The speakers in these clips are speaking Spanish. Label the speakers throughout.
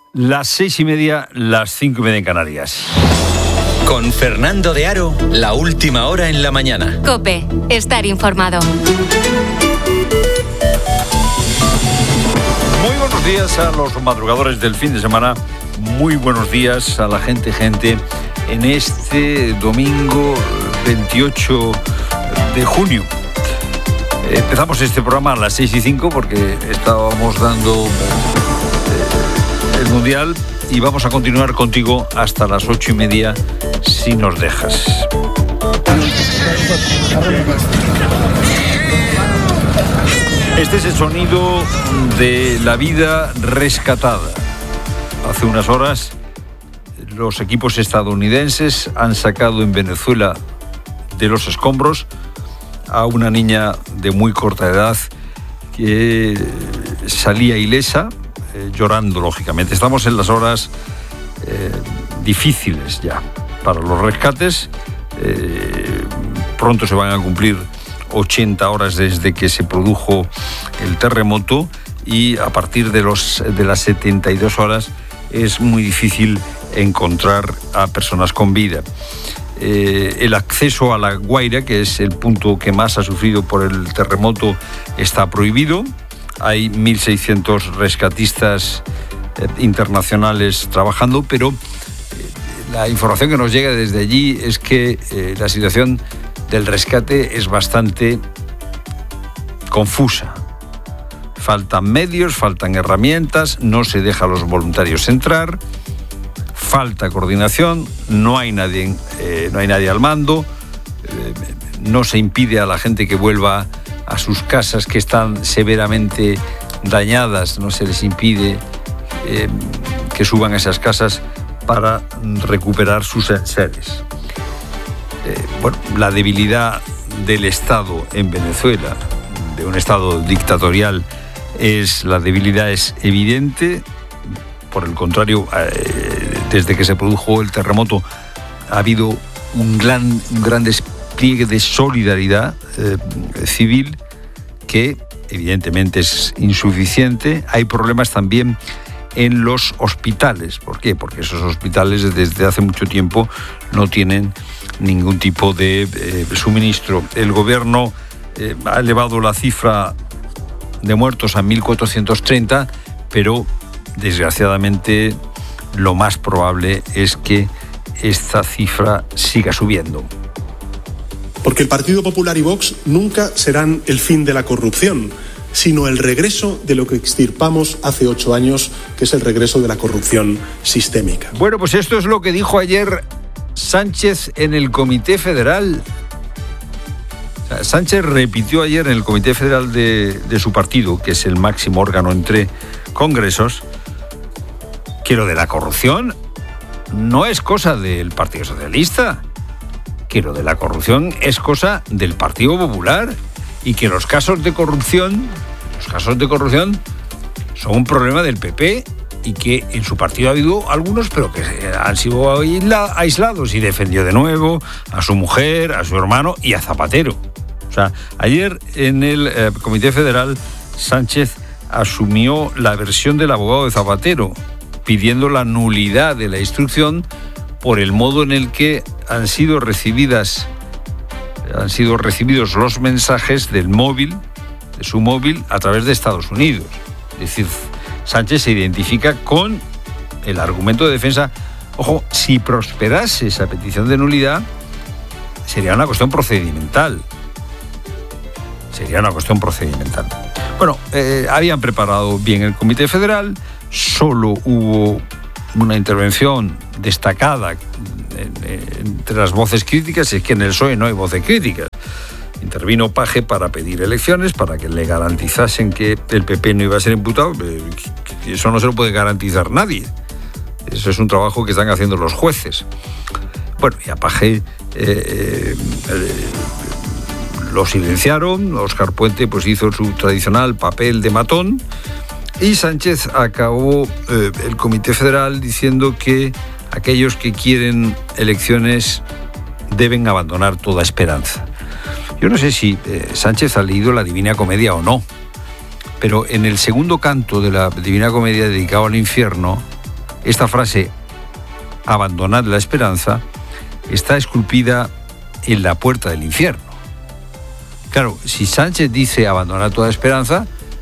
Speaker 1: Las 6:30, las 5:30 en Canarias.
Speaker 2: Con Fernando de Aro, la última hora en la mañana.
Speaker 3: COPE, estar informado.
Speaker 1: Muy buenos días a los madrugadores del fin de semana. Muy buenos días a la gente en este domingo 28 de junio. Empezamos este programa a las 6:05 porque estábamos dando el Mundial y vamos a continuar contigo hasta las 8:30 si nos dejas. Este es el sonido de la vida rescatada. Hace unas horas los equipos estadounidenses han sacado en Venezuela de los escombros a una niña de muy corta edad que salía ilesa, llorando lógicamente. Estamos en las horas difíciles ya para los rescates. Pronto se van a cumplir 80 horas desde que se produjo el terremoto y a partir de las 72 horas es muy difícil encontrar a personas con vida. El acceso a La Guaira, que es el punto que más ha sufrido por el terremoto, está prohibido. Hay 1.600 rescatistas internacionales trabajando, pero la información que nos llega desde allí es que la situación del rescate es bastante confusa. Faltan medios, faltan herramientas, no se deja a los voluntarios entrar, falta coordinación, no hay nadie al mando, no se impide a la gente que vuelva a sus casas que están severamente dañadas, no se les impide que suban a esas casas para recuperar sus enseres. La debilidad del Estado en Venezuela, de un Estado dictatorial, la debilidad es evidente. Por el contrario, desde que se produjo el terremoto ha habido un gran despliegue de solidaridad civil que evidentemente es insuficiente. Hay problemas también en los hospitales. ¿Por qué? Porque esos hospitales desde hace mucho tiempo no tienen ningún tipo de suministro. El gobierno ha elevado la cifra de muertos a 1.430, pero desgraciadamente lo más probable es que esta cifra siga subiendo.
Speaker 4: Porque el Partido Popular y Vox nunca serán el fin de la corrupción, sino el regreso de lo que extirpamos hace 8 años, que es el regreso de la corrupción sistémica.
Speaker 1: Bueno, pues esto es lo que dijo ayer Sánchez en el Comité Federal. O sea, Sánchez repitió ayer en el Comité Federal de su partido, que es el máximo órgano entre congresos, que lo de la corrupción no es cosa del Partido Socialista, que lo de la corrupción es cosa del Partido Popular y que los casos de corrupción son un problema del PP y que en su partido ha habido algunos, pero que han sido aislados, y defendió de nuevo a su mujer, a su hermano y a Zapatero. O sea, ayer en el Comité Federal Sánchez asumió la versión del abogado de Zapatero, pidiendo la nulidad de la instrucción por el modo en el que han sido recibidos los mensajes del móvil, de su móvil, a través de Estados Unidos. Es decir, Sánchez se identifica con el argumento de defensa. Ojo, si prosperase esa petición de nulidad, sería una cuestión procedimental. Bueno, habían preparado bien el Comité Federal, solo hubo una intervención destacada entre las voces críticas. Es que en el PSOE no hay voces críticas. Intervino Paje para pedir elecciones, para que le garantizasen que el PP no iba a ser imputado. Eso no se lo puede garantizar nadie. Eso es un trabajo que están haciendo los jueces. Bueno, y a Paje lo silenciaron. Óscar Puente pues hizo su tradicional papel de matón. Y Sánchez acabó el Comité Federal diciendo que aquellos que quieren elecciones deben abandonar toda esperanza. Yo no sé si Sánchez ha leído la Divina Comedia o no, pero en el segundo canto de la Divina Comedia dedicado al infierno, esta frase, abandonad la esperanza, está esculpida en la puerta del infierno. Claro, si Sánchez dice abandonar toda esperanza,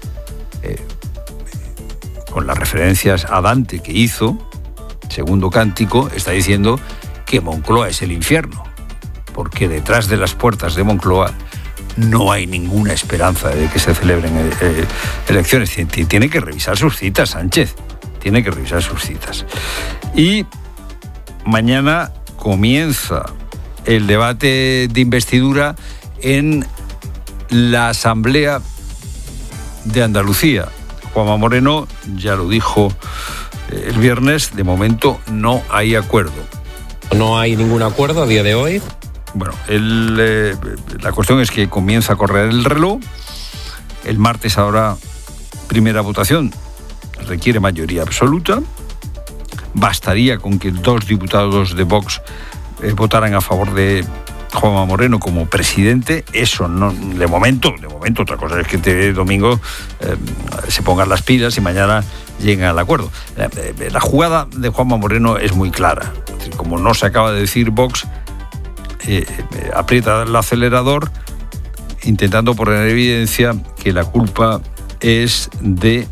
Speaker 1: con las referencias a Dante que hizo, segundo cántico, está diciendo que Moncloa es el infierno, porque detrás de las puertas de Moncloa no hay ninguna esperanza de que se celebren elecciones. Tiene que revisar sus citas, Sánchez. Tiene que revisar sus citas. Y mañana comienza el debate de investidura en la Asamblea de Andalucía. Juanma Moreno ya lo dijo el viernes, de momento no hay acuerdo.
Speaker 5: No hay ningún acuerdo a día de hoy.
Speaker 1: Bueno, la cuestión es que comienza a correr el reloj. El martes habrá primera votación. Requiere mayoría absoluta. Bastaría con que 2 diputados de Vox votaran a favor de Juanma Moreno como presidente. Eso no, de momento. Otra cosa es que este domingo se pongan las pilas y mañana lleguen al acuerdo. La jugada de Juanma Moreno es muy clara. Como no se acaba de decir Vox, aprieta el acelerador intentando poner en evidencia que la culpa es de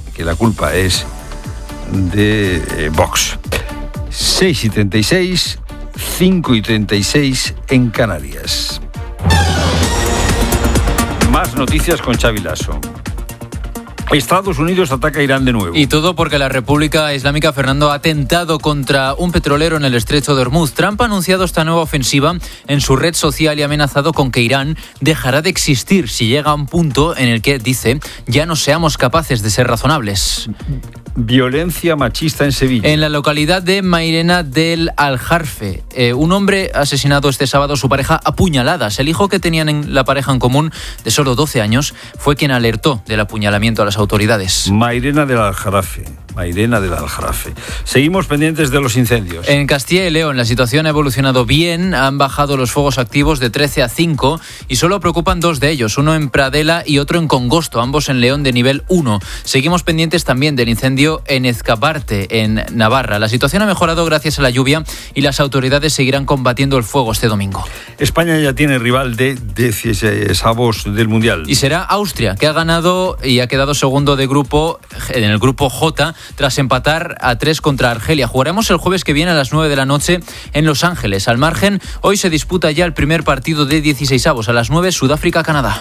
Speaker 1: Vox. 6:36, 5:36 en Canarias. Más noticias con Xavi Lasso. Estados Unidos ataca a Irán de nuevo.
Speaker 6: Y todo porque la República Islámica, Fernando, ha atentado contra un petrolero en el estrecho de Hormuz. Trump ha anunciado esta nueva ofensiva en su red social y ha amenazado con que Irán dejará de existir si llega a un punto en el que, dice, ya no seamos capaces de ser razonables.
Speaker 1: Violencia machista en Sevilla.
Speaker 6: En la localidad de Mairena del Aljarfe, un hombre ha asesinado este sábado a su pareja a puñaladas. El hijo que tenían la pareja en común, de solo 12 años, fue quien alertó del apuñalamiento a las autoridades.
Speaker 1: Mairena del Aljarafe. Seguimos pendientes de los incendios.
Speaker 6: En Castilla y León la situación ha evolucionado bien, han bajado los fuegos activos de 13 a 5 y solo preocupan 2 de ellos, uno en Pradela y otro en Congosto, ambos en León de nivel 1. Seguimos pendientes también del incendio en Ezcabarte, en Navarra. La situación ha mejorado gracias a la lluvia y las autoridades seguirán combatiendo el fuego este domingo.
Speaker 1: España ya tiene rival de 16avos del Mundial.
Speaker 6: Y será Austria, que ha ganado y ha quedado segundo de grupo en el grupo J, tras empatar a 3 contra Argelia. Jugaremos el jueves que viene a las 9 de la noche en Los Ángeles. Al margen, hoy se disputa ya el primer partido de 16avos. A las 9, Sudáfrica-Canadá.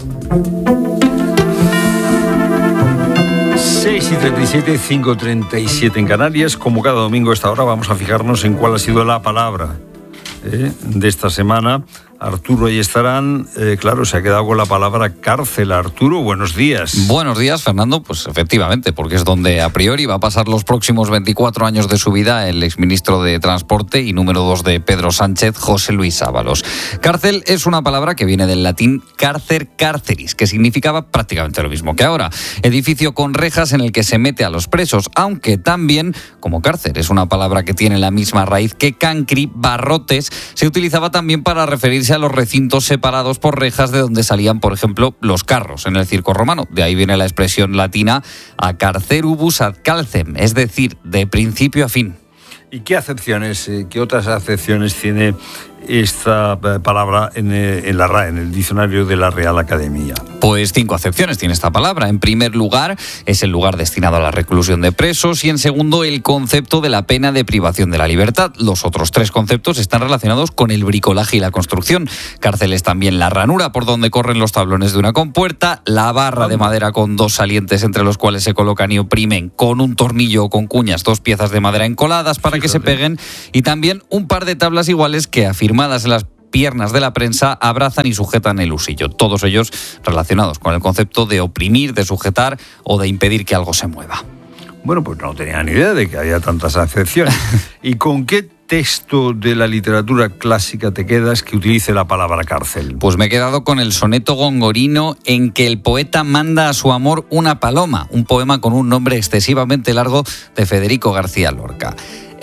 Speaker 1: 6:37, 5:37 en Canarias. Como cada domingo a esta hora vamos a fijarnos en cuál ha sido la palabra de esta semana. Arturo, ahí estarán. Claro, se ha quedado con la palabra cárcel. Arturo, buenos días.
Speaker 7: Buenos días, Fernando. Pues efectivamente, porque es donde a priori va a pasar los próximos 24 años de su vida el exministro de Transporte y número 2 de Pedro Sánchez, José Luis Ábalos. Cárcel es una palabra que viene del latín carcer carceris, que significaba prácticamente lo mismo que ahora. Edificio con rejas en el que se mete a los presos, aunque también, como cárcel es una palabra que tiene la misma raíz que cancri, barrotes, se utilizaba también para referirse a los recintos separados por rejas de donde salían, por ejemplo, los carros en el circo romano. De ahí viene la expresión latina a carcerubus ad calcem, es decir, de principio a fin.
Speaker 1: ¿Y qué acepciones, qué otras acepciones tiene esta palabra en la RAE, en el diccionario de la Real Academia?
Speaker 7: Pues 5 acepciones tiene esta palabra. En primer lugar, es el lugar destinado a la reclusión de presos y en segundo, el concepto de la pena de privación de la libertad. Los otros 3 conceptos están relacionados con el bricolaje y la construcción. Cárcel es también la ranura por donde corren los tablones de una compuerta, la barra de madera con 2 salientes entre los cuales se colocan y oprimen con un tornillo o con cuñas 2 piezas de madera encoladas para que se peguen y también un par de tablas iguales que afirmadas en las piernas de la prensa abrazan y sujetan el husillo, todos ellos relacionados con el concepto de oprimir, de sujetar o de impedir que algo se mueva.
Speaker 1: Bueno, pues no tenía ni idea de que había tantas acepciones. ¿Y con qué texto de la literatura clásica te quedas que utilice la palabra cárcel?
Speaker 7: Pues me he quedado con el soneto gongorino en que el poeta manda a su amor una paloma, un poema con un nombre excesivamente largo de Federico García Lorca.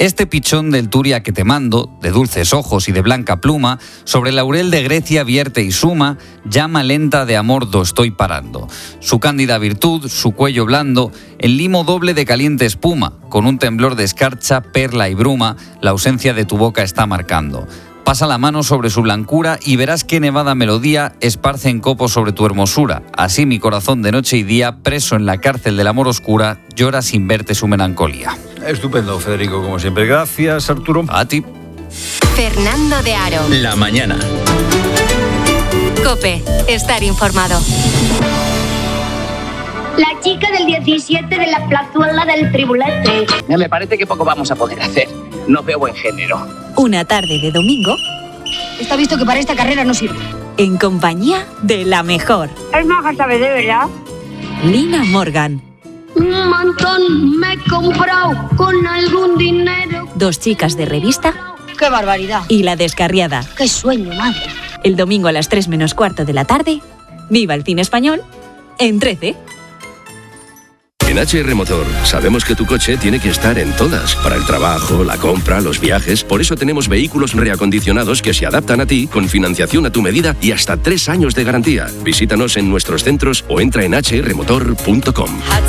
Speaker 7: Este pichón del Turia que te mando, de dulces ojos y de blanca pluma, sobre el laurel de Grecia vierte y suma, llama lenta de amor do estoy parando. Su cándida virtud, su cuello blando, el limo doble de caliente espuma, con un temblor de escarcha, perla y bruma, la ausencia de tu boca está marcando. Pasa la mano sobre su blancura y verás qué nevada melodía esparce en copos sobre tu hermosura. Así mi corazón de noche y día, preso en la cárcel del amor oscura, llora sin verte su melancolía.
Speaker 1: Estupendo, Federico, como siempre. Gracias, Arturo.
Speaker 7: A ti.
Speaker 3: Fernando de Aro.
Speaker 2: La mañana.
Speaker 3: COPE. Estar informado.
Speaker 8: La chica del 17 de la plazuela del Tribulete.
Speaker 9: Me parece que poco vamos a poder hacer. No veo buen género.
Speaker 10: Una tarde de domingo.
Speaker 8: Está visto que para esta carrera no sirve.
Speaker 10: En compañía de la mejor.
Speaker 8: Es maja, ¿sabe de verdad?
Speaker 10: Lina Morgan.
Speaker 8: Un montón me he comprado con algún dinero.
Speaker 10: Dos chicas de revista.
Speaker 8: ¡Qué barbaridad!
Speaker 10: Y La Descarriada.
Speaker 8: ¡Qué sueño, madre!
Speaker 10: El domingo a las 3 menos cuarto de la tarde. Viva el cine español en 13.
Speaker 11: En HR Motor sabemos que tu coche tiene que estar en todas, para el trabajo, la compra, los viajes. Por eso tenemos vehículos reacondicionados que se adaptan a ti, con financiación a tu medida y hasta 3 años de garantía. Visítanos en nuestros centros o entra en hrmotor.com.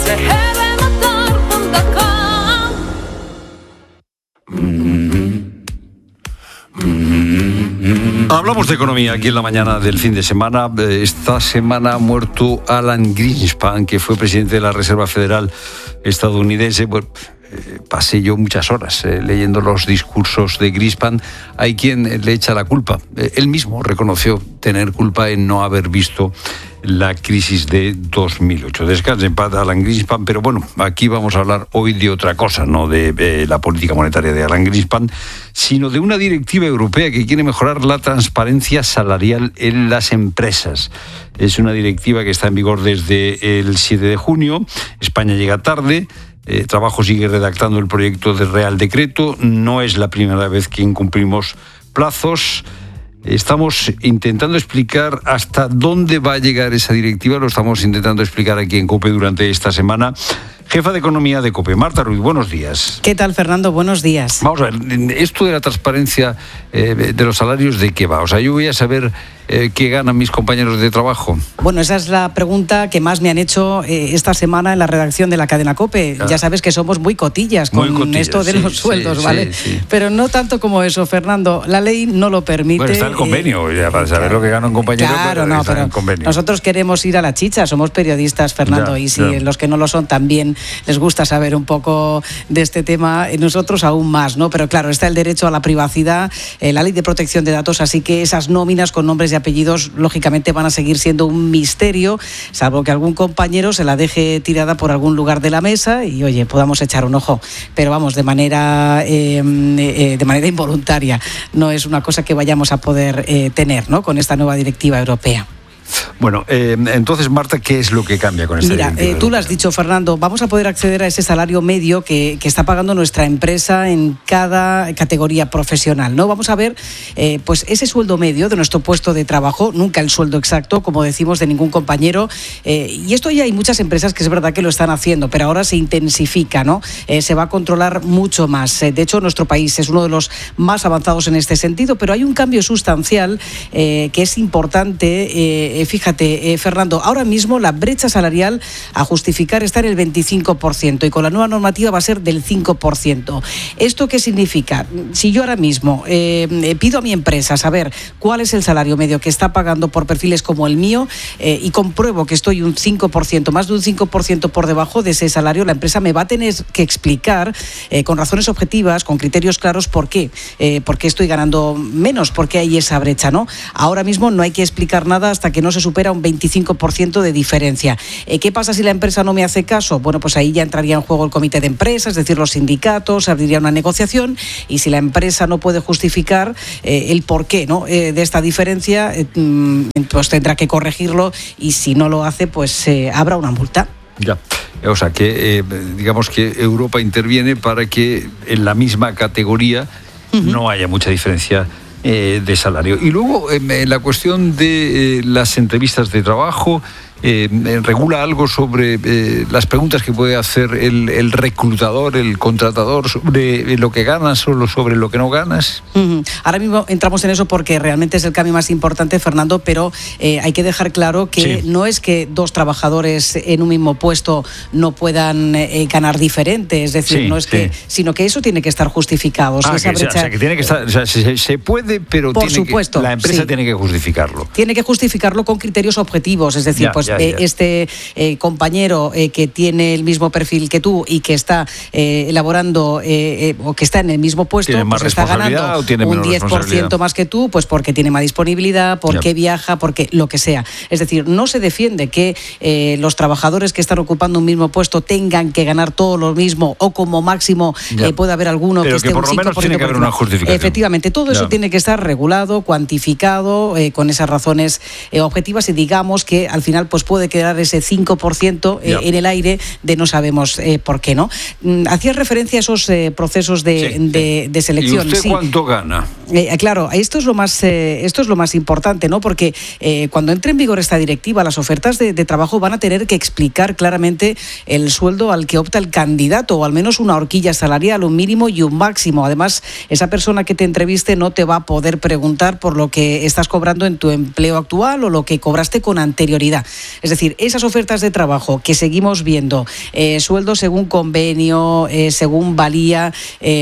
Speaker 1: Hablamos de economía aquí en la mañana del fin de semana. Esta semana ha muerto Alan Greenspan, que fue presidente de la Reserva Federal estadounidense. Bueno, pasé yo muchas horas leyendo los discursos de Greenspan. Hay quien le echa la culpa. Él mismo reconoció tener culpa en no haber visto la crisis de 2008. Descanse en paz Alan Greenspan, pero bueno, aquí vamos a hablar hoy de otra cosa, no de la política monetaria de Alan Greenspan, sino de una directiva europea que quiere mejorar la transparencia salarial en las empresas. Es una directiva que está en vigor desde el 7 de junio. España llega tarde. Trabajo sigue redactando el proyecto de Real Decreto. No es la primera vez que incumplimos plazos. Estamos intentando explicar hasta dónde va a llegar esa directiva. Lo estamos intentando explicar aquí en COPE durante esta semana. Jefa de Economía de COPE, Marta Ruiz, buenos días.
Speaker 12: ¿Qué tal, Fernando? Buenos días.
Speaker 1: Vamos a ver, esto de la transparencia de los salarios, ¿de qué va? O sea, yo voy a saber qué ganan mis compañeros de trabajo.
Speaker 12: Bueno, esa es la pregunta que más me han hecho esta semana en la redacción de la cadena COPE. Ya sabes que somos muy cotillas con esto de los sueldos, ¿vale? Sí. Pero no tanto como eso, Fernando. La ley no lo permite.
Speaker 1: Bueno, está el convenio, ya para saber lo que gana un compañero.
Speaker 12: Claro, no, pero nosotros queremos ir a la chicha, somos periodistas, Fernando, y si los que no lo son también les gusta saber un poco de este tema, nosotros aún más, ¿no? Pero claro, está el derecho a la privacidad, la ley de protección de datos, así que esas nóminas con nombres y apellidos lógicamente van a seguir siendo un misterio, salvo que algún compañero se la deje tirada por algún lugar de la mesa y oye, podamos echar un ojo, pero vamos, de manera involuntaria, no es una cosa que vayamos a poder tener, ¿no? Con esta nueva directiva europea.
Speaker 1: Bueno, entonces, Marta, ¿qué es lo que cambia con esta directiva?
Speaker 12: Mira, tú lo has dicho, Fernando, vamos a poder acceder a ese salario medio que está pagando nuestra empresa en cada categoría profesional, ¿no? Vamos a ver, pues ese sueldo medio de nuestro puesto de trabajo, nunca el sueldo exacto, como decimos, de ningún compañero, y esto ya hay muchas empresas que es verdad que lo están haciendo, pero ahora se intensifica, ¿no? Se va a controlar mucho más. De hecho, nuestro país es uno de los más avanzados en este sentido, pero hay un cambio sustancial que es importante. Fíjate, Fernando, ahora mismo la brecha salarial a justificar está en el 25% y con la nueva normativa va a ser del 5%. ¿Esto qué significa? Si yo ahora mismo pido a mi empresa saber cuál es el salario medio que está pagando por perfiles como el mío y compruebo que estoy un 5%, más de un 5% por debajo de ese salario, la empresa me va a tener que explicar con razones objetivas, con criterios claros, por qué estoy ganando menos, por qué hay esa brecha, ¿no? Ahora mismo no hay que explicar nada hasta que no se supera un 25% de diferencia. ¿Qué pasa si la empresa no me hace caso? Bueno, pues ahí ya entraría en juego el comité de empresas, es decir, los sindicatos, abriría una negociación y si la empresa no puede justificar el porqué, ¿no? De esta diferencia, pues tendrá que corregirlo y si no lo hace, pues habrá una multa.
Speaker 1: Ya. O sea, que digamos que Europa interviene para que en la misma categoría no haya mucha diferencia de salario. Y luego, en la cuestión de las entrevistas de trabajo, regula algo sobre las preguntas que puede hacer el reclutador, el contratador, sobre lo que ganas, solo sobre lo que no ganas?
Speaker 12: Ahora mismo entramos en eso porque realmente es el cambio más importante, Fernando, pero hay que dejar claro que no es que dos trabajadores en un mismo puesto no puedan ganar diferente, es decir, no es que, sino que eso tiene que estar justificado.
Speaker 1: Que tiene que estar, se puede, pero
Speaker 12: por supuesto,
Speaker 1: la empresa tiene que justificarlo.
Speaker 12: Tiene que justificarlo con criterios objetivos, es decir, este compañero que tiene el mismo perfil que tú y que está elaborando o que está en el mismo puesto, pues está ganando un 10% más que tú, pues porque tiene más disponibilidad, porque viaja, porque lo que sea. Es decir, no se defiende que los trabajadores que están ocupando un mismo puesto tengan que ganar todo lo mismo o como máximo puede haber alguno
Speaker 1: pero
Speaker 12: que esté
Speaker 1: por
Speaker 12: un 5%
Speaker 1: lo menos tiene que haber una justificación.
Speaker 12: Efectivamente, todo eso tiene que estar regulado, cuantificado, con esas razones objetivas, y digamos que al final pues puede quedar ese 5% en el aire de no sabemos por qué, ¿no? Hacías referencia a esos procesos de selección.
Speaker 1: ¿Y usted cuánto gana?
Speaker 12: Claro, esto es lo más importante, ¿no? Porque cuando entre en vigor esta directiva, las ofertas de trabajo van a tener que explicar claramente el sueldo al que opta el candidato, o al menos una horquilla salarial, un mínimo y un máximo. Además, esa persona que te entreviste no te va a poder preguntar por lo que estás cobrando en tu empleo actual o lo que cobraste con anterioridad. Es decir, esas ofertas de trabajo que seguimos viendo, sueldos según convenio, según valía,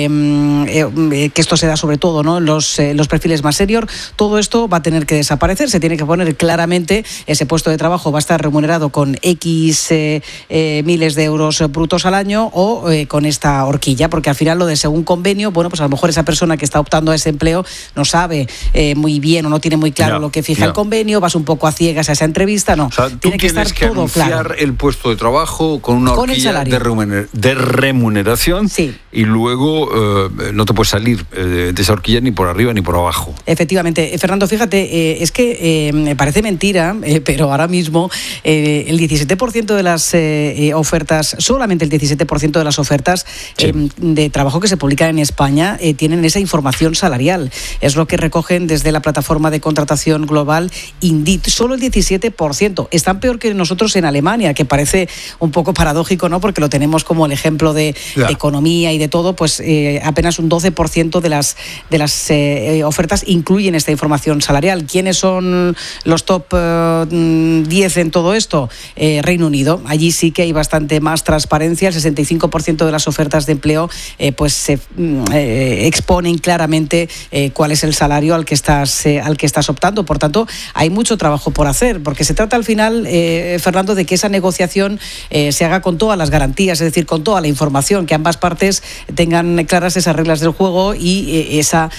Speaker 12: que esto se da sobre todo, ¿no?, los perfiles más senior, todo esto va a tener que desaparecer. Se tiene que poner claramente ese puesto de trabajo va a estar remunerado con X miles de euros brutos al año o con esta horquilla, porque al final lo de según convenio, bueno, pues a lo mejor esa persona que está optando a ese empleo no sabe muy bien o no tiene muy claro lo que fija el convenio, vas un poco a ciegas a esa entrevista, no.
Speaker 1: O sea,
Speaker 12: tiene que estar todo claro.
Speaker 1: El puesto de trabajo con una horquilla de remuneración y luego no te puedes salir de esa horquilla ni por arriba ni por abajo.
Speaker 12: Efectivamente. Fernando, fíjate, es que me parece mentira, pero ahora mismo el 17% de las ofertas, solamente el 17% de las ofertas de trabajo que se publican en España tienen esa información salarial. Es lo que recogen desde la plataforma de contratación global Indeed. Solo el 17%. Están peor que nosotros en Alemania, que parece un poco paradójico, ¿no? Porque lo tenemos como el ejemplo de economía y de todo, pues apenas un 12% de las ofertas incluyen esta información salarial. ¿Quiénes son los top 10 en todo esto? Reino Unido. Allí sí que hay bastante más transparencia. El 65% de las ofertas de empleo pues se exponen claramente cuál es el salario al que estás optando. Por tanto, hay mucho trabajo por hacer, porque se trata al final, Fernando, de que esa negociación se haga con todas las garantías, es decir, con toda la información, que ambas partes tengan claras esas reglas del juego y esa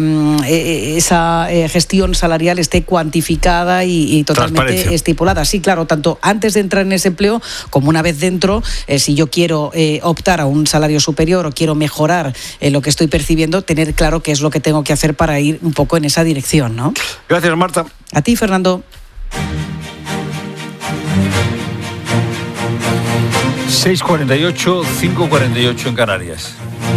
Speaker 12: gestión salarial esté cuantificada y totalmente estipulada. Sí, claro, tanto antes de entrar en ese empleo como una vez dentro, si yo quiero optar a un salario superior o quiero mejorar lo que estoy percibiendo, tener claro qué es lo que tengo que hacer para ir un poco en esa dirección, ¿no?
Speaker 1: Gracias, Marta.
Speaker 12: A ti, Fernando.
Speaker 1: 6:48, 5:48 en Canarias.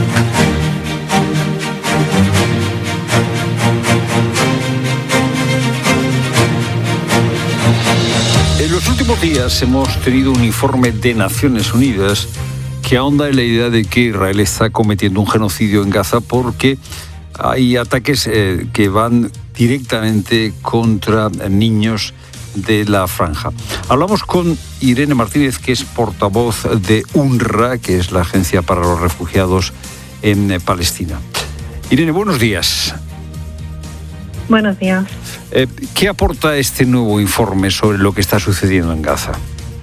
Speaker 1: En los últimos días hemos tenido un informe de Naciones Unidas que ahonda en la idea de que Israel está cometiendo un genocidio en Gaza porque hay ataques que van directamente contra niños de la franja. Hablamos con Irene Martínez, que es portavoz de UNRWA, que es la Agencia para los Refugiados en Palestina. Irene, buenos días.
Speaker 13: Buenos días.
Speaker 1: ¿Qué aporta este nuevo informe sobre lo que está sucediendo en Gaza?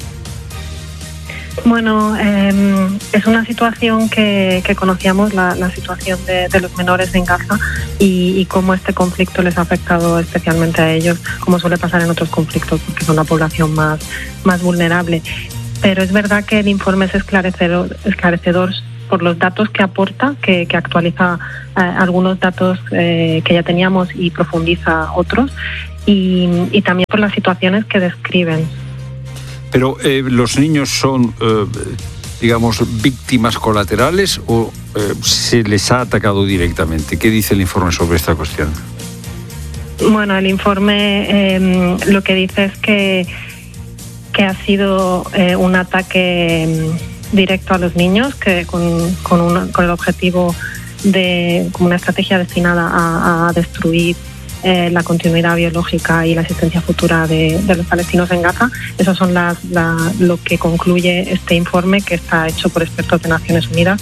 Speaker 13: Bueno, es una situación que conocíamos, la situación de los menores en Gaza y cómo este conflicto les ha afectado especialmente a ellos, como suele pasar en otros conflictos, porque son la población más vulnerable. Pero es verdad que el informe es esclarecedor por los datos que aporta, que actualiza algunos datos que ya teníamos y profundiza otros, y también por las situaciones que describen.
Speaker 1: Pero ¿los niños son, digamos, víctimas colaterales o se les ha atacado directamente? ¿Qué dice el informe sobre esta cuestión?
Speaker 13: Bueno, el informe lo que dice es que que ha sido un ataque directo a los niños, que con el objetivo de como una estrategia destinada a destruir la continuidad biológica y la existencia futura de los palestinos en Gaza. Esas son lo que concluye este informe, que está hecho por expertos de Naciones Unidas,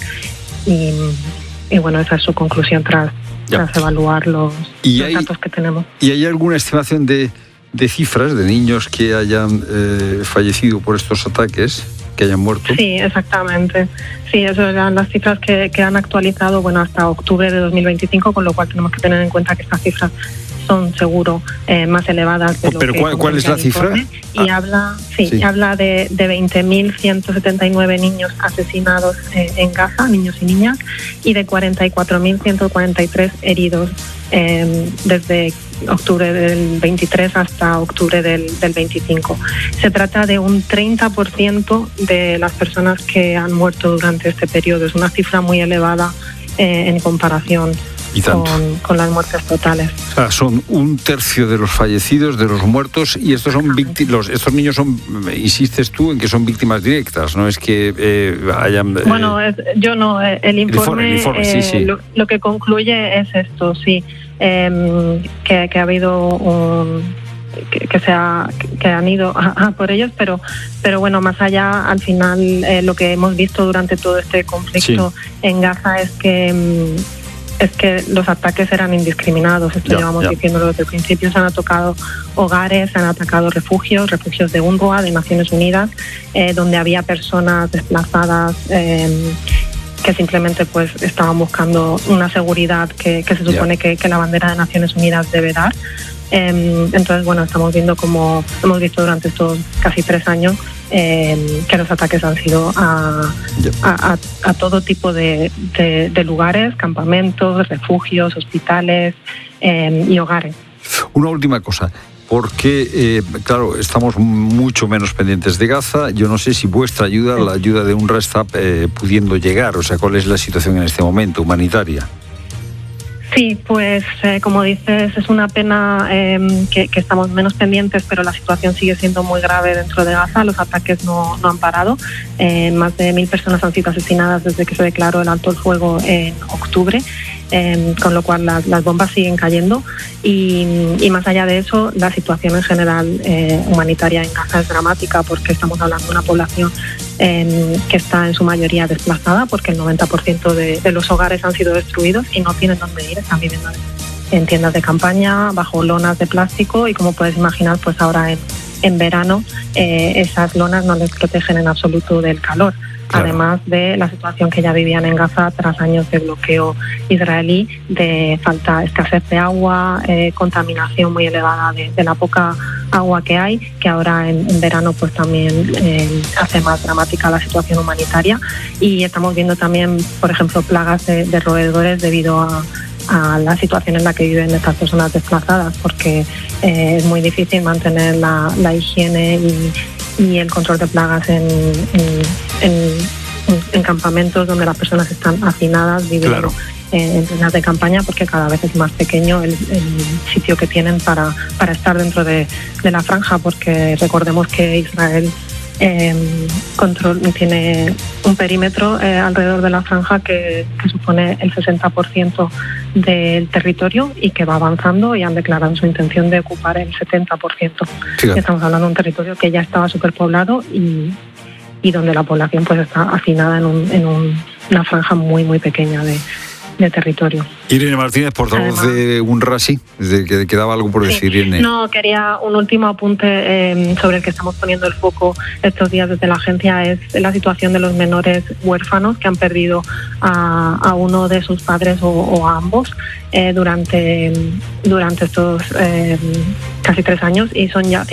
Speaker 13: y bueno, esa es su conclusión tras evaluar los datos que tenemos.
Speaker 1: ¿Y hay alguna estimación de cifras de niños que hayan fallecido por estos ataques, que hayan muerto?
Speaker 13: Sí, exactamente. Sí, esas eran las cifras que han actualizado, bueno, hasta octubre de 2025, con lo cual tenemos que tener en cuenta que estas cifras son seguro más elevadas de lo que...
Speaker 1: ¿Pero cuál es la cifra?
Speaker 13: Y habla de 20.179 niños asesinados en Gaza, niños y niñas, y de 44.143 heridos desde octubre del 23 hasta octubre del 25. Se trata de un 30% de las personas que han muerto durante este periodo. Es una cifra muy elevada en comparación con las muertes totales.
Speaker 1: O sea, son un tercio de los fallecidos, de los muertos, y estos son estos niños son, insistes tú en que son víctimas directas, no es que hayan...
Speaker 13: Bueno, el informe
Speaker 1: sí.
Speaker 13: Lo que concluye es esto, sí, que ha habido que han ido a por ellos, pero bueno, más allá, al final lo que hemos visto durante todo este conflicto en Gaza es que los ataques eran indiscriminados. Esto llevamos diciéndolo desde el principio. Se han atacado hogares, se han atacado refugios de UNRWA, de Naciones Unidas, donde había personas desplazadas que simplemente pues estaban buscando una seguridad que se supone que la bandera de Naciones Unidas debe dar. Entonces, bueno, estamos viendo como hemos visto durante estos casi 3 años que los ataques han sido a todo tipo de lugares, campamentos, refugios, hospitales y hogares.
Speaker 1: Una última cosa, porque, claro, estamos mucho menos pendientes de Gaza. Yo no sé si vuestra ayuda, la ayuda de UNRWA, está pudiendo llegar. O sea, ¿cuál es la situación en este momento humanitaria?
Speaker 13: Sí, pues como dices, es una pena que estamos menos pendientes, pero la situación sigue siendo muy grave dentro de Gaza. Los ataques no han parado. Más de 1.000 personas han sido asesinadas desde que se declaró el alto el fuego en octubre, con lo cual las bombas siguen cayendo. Y más allá de eso, la situación en general humanitaria en Gaza es dramática, porque estamos hablando de una población que está en su mayoría desplazada, porque el 90% de los hogares han sido destruidos y no tienen dónde ir. Están viviendo en tiendas de campaña, bajo lonas de plástico, y como puedes imaginar, pues ahora en verano esas lonas no les protegen en absoluto del calor. Claro. Además de la situación que ya vivían en Gaza tras años de bloqueo israelí, de escasez de agua, contaminación muy elevada de la poca agua que hay, que ahora en verano pues también hace más dramática la situación humanitaria. Y estamos viendo también, por ejemplo, plagas de roedores debido a la situación en la que viven estas personas desplazadas, porque es muy difícil mantener la higiene y el control de plagas en campamentos donde las personas están hacinadas viviendo en tiendas de campaña, porque cada vez es más pequeño el sitio que tienen para estar dentro de la franja, porque recordemos que Israel tiene un perímetro alrededor de la franja que supone el 60% del territorio y que va avanzando, y han declarado su intención de ocupar el 70%. Fíjate. Estamos hablando de un territorio que ya estaba superpoblado y donde la población pues está hacinada en una franja muy muy pequeña de territorio.
Speaker 1: Irene Martínez, portavoz de UNRWA, sí, que quedaba algo por decir, Irene.
Speaker 13: No, quería un último apunte sobre el que estamos poniendo el foco estos días desde la agencia, es la situación de los menores huérfanos que han perdido a uno de sus padres o a ambos durante estos casi 3 años, y son ya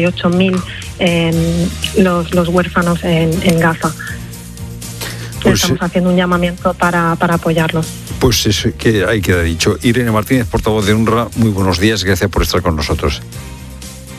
Speaker 13: 58.000 los huérfanos en Gaza. Pues estamos haciendo un llamamiento para apoyarlos.
Speaker 1: Pues eso, que ahí queda dicho. Irene Martínez, portavoz de UNRWA, muy buenos días, gracias por estar con nosotros.